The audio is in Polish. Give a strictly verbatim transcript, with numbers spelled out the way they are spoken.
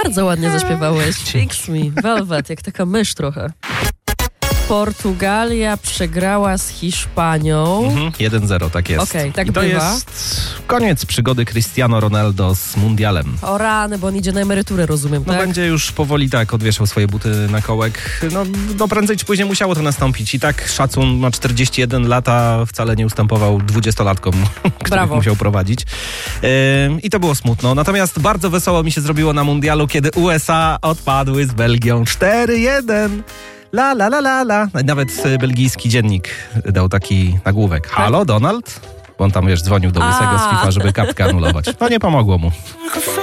Bardzo ładnie zaśpiewałeś. Fix me, Velvet, jak taka mysz trochę. Portugalia przegrała z Hiszpanią. Mhm, jeden zero, tak jest. Okej, tak I to bywa. jest koniec przygody Cristiano Ronaldo z mundialem. O rany, bo on idzie na emeryturę, rozumiem, No tak? będzie już powoli tak odwieszał swoje buty na kołek. No, no prędzej czy później musiało to nastąpić. I tak szacun ma czterdzieści jeden lata, wcale nie ustępował dwudziestolatkom, których Brawo. musiał prowadzić. Yy, I to było smutno. Natomiast bardzo wesoło mi się zrobiło na mundialu, kiedy U S A odpadły z Belgią cztery jeden. La, la, la, la, la. Nawet y, belgijski dziennik dał taki nagłówek. Halo, Donald? Bo on tam, wiesz, dzwonił do Łysego z A. FIFA, żeby kartkę anulować. No nie pomogło mu.